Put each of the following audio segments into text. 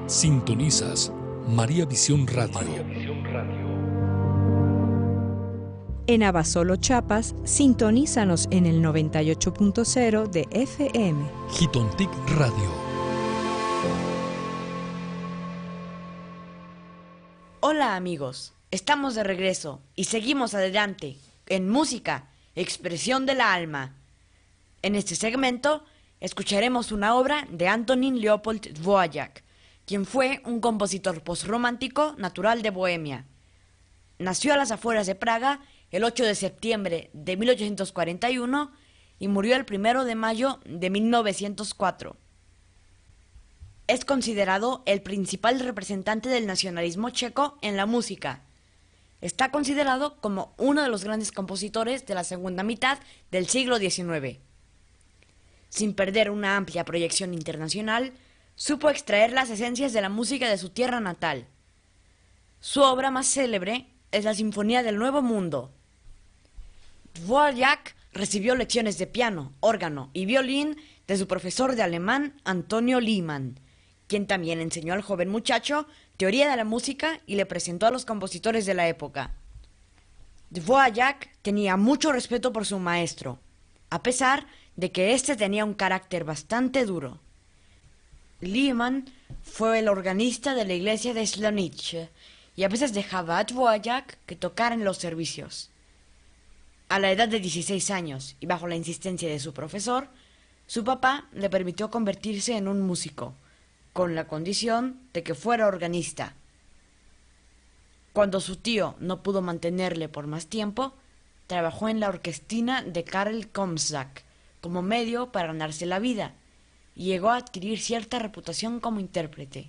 Sintonizas María Visión Radio. En Abasolo, Chiapas, sintonízanos en el 98.0 de FM. Jitontic Radio. Hola amigos, estamos de regreso y seguimos adelante en música, expresión de la alma. En este segmento escucharemos una obra de Antonín Leopold Dvořák, quien fue un compositor posromántico natural de Bohemia. Nació a las afueras de Praga el 8 de septiembre de 1841 y murió el 1 de mayo de 1904. Es considerado el principal representante del nacionalismo checo en la música. Está considerado como uno de los grandes compositores de la segunda mitad del siglo XIX. Sin perder una amplia proyección internacional, supo extraer las esencias de la música de su tierra natal. Su obra más célebre es la Sinfonía del Nuevo Mundo. Dvořák recibió lecciones de piano, órgano y violín de su profesor de alemán Antonio Lehmann, quien también enseñó al joven muchacho teoría de la música y le presentó a los compositores de la época. Dvořák tenía mucho respeto por su maestro, a pesar de que éste tenía un carácter bastante duro. Lehmann fue el organista de la iglesia de Slonice y a veces dejaba a Dvořák que tocara en los servicios. A la edad de 16 años y bajo la insistencia de su profesor, su papá le permitió convertirse en un músico, con la condición de que fuera organista. Cuando su tío no pudo mantenerle por más tiempo, trabajó en la orquestina de Karel Komzak como medio para ganarse la vida, y llegó a adquirir cierta reputación como intérprete.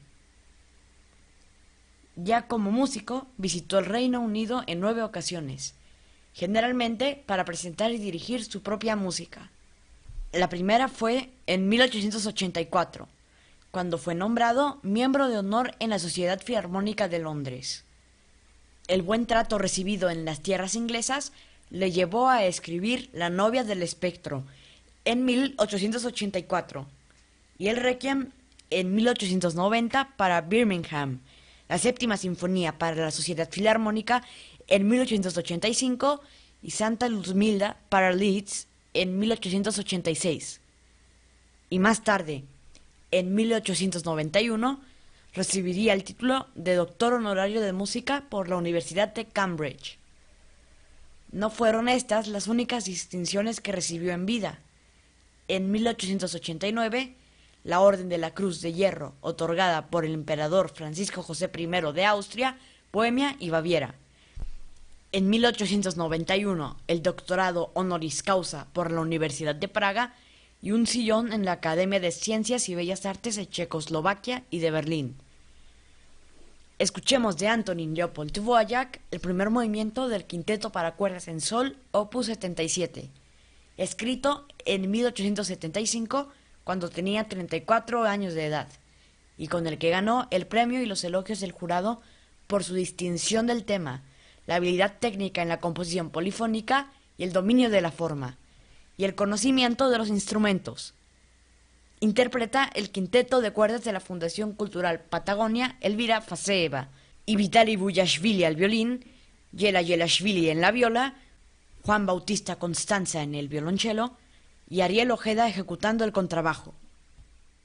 Ya como músico, visitó el Reino Unido en 9 ocasiones, generalmente para presentar y dirigir su propia música. La primera fue en 1884, cuando fue nombrado miembro de honor en la Sociedad Filarmónica de Londres. El buen trato recibido en las tierras inglesas le llevó a escribir La novia del espectro en 1884 y el Requiem en 1890 para Birmingham, la séptima sinfonía para la Sociedad Filarmónica en 1885 y Santa Luzmilda para Leeds en 1886. Y más tarde, en 1891, recibiría el título de doctor honorario de música por la Universidad de Cambridge. No fueron estas las únicas distinciones que recibió en vida. En 1889, la Orden de la Cruz de Hierro, otorgada por el emperador Francisco José I de Austria, Bohemia y Baviera. En 1891, el doctorado honoris causa por la Universidad de Praga y un sillón en la Academia de Ciencias y Bellas Artes de Checoslovaquia y de Berlín. Escuchemos de Antonín Leopold Dvořák el primer movimiento del Quinteto para cuerdas en sol, opus 77, escrito en 1875 cuando tenía 34 años de edad, y con el que ganó el premio y los elogios del jurado por su distinción del tema, la habilidad técnica en la composición polifónica y el dominio de la forma, y el conocimiento de los instrumentos. Interpreta el quinteto de cuerdas de la Fundación Cultural Patagonia Elvira Faseeva y Vitali Buyashvili al violín, Yela Yelashvili en la viola, Juan Bautista Constanza en el violonchelo y Ariel Ojeda ejecutando el contrabajo.